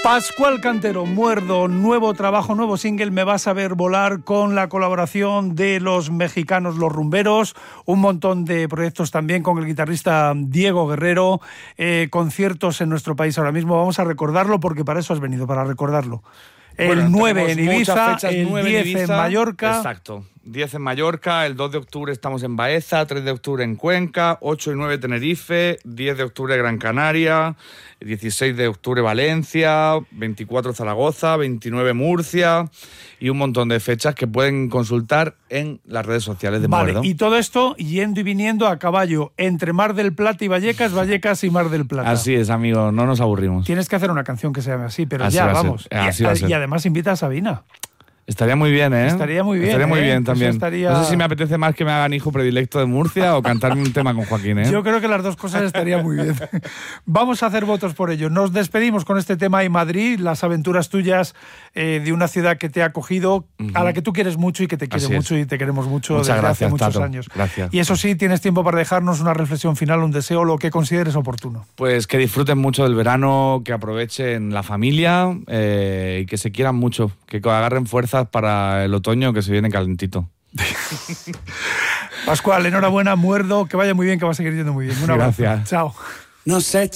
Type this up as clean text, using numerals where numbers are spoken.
Pascual Cantero, Muerdo, nuevo trabajo, nuevo single, Me vas a ver volar, con la colaboración de los mexicanos Los Rumberos, un montón de proyectos también con el guitarrista Diego Guerrero, conciertos en nuestro país ahora mismo. Vamos a recordarlo porque para eso has venido, para recordarlo. El 9 en Ibiza, el 10 en Mallorca. Exacto. 10 en Mallorca, el 2 de octubre estamos en Baeza, 3 de octubre en Cuenca, 8 y 9 Tenerife, 10 de octubre Gran Canaria, 16 de octubre Valencia, 24 Zaragoza, 29 Murcia y un montón de fechas que pueden consultar en las redes sociales de Muerdo. Y todo esto yendo y viniendo a caballo entre Mar del Plata y Vallecas, Vallecas y Mar del Plata. Así es, amigo, no nos aburrimos. Tienes que hacer una canción que se llame así, pero así ya, vamos. Y además invita a Sabina. Estaría muy bien, ¿eh? Estaría muy bien. Estaría muy bien también. Estaría... No sé si me apetece más que me hagan hijo predilecto de Murcia o cantarme un tema con Joaquín, ¿eh? Yo creo que las dos cosas estarían muy bien. Vamos a hacer votos por ello. Nos despedimos con este tema en Madrid, las aventuras tuyas de una ciudad que te ha acogido, a la que tú quieres mucho y que te quiere mucho y te queremos mucho. Muchas desde gracias, hace muchos Tato. años. Gracias. Y eso sí, tienes tiempo para dejarnos una reflexión final, un deseo, lo que consideres oportuno. Pues que disfruten mucho del verano, que aprovechen la familia y que se quieran mucho, que agarren fuerzas para el otoño que se viene calentito. Pascual, enhorabuena, Muerdo, que vaya muy bien, que va a seguir yendo muy bien. Un abrazo. Gracias. Chao. No sé,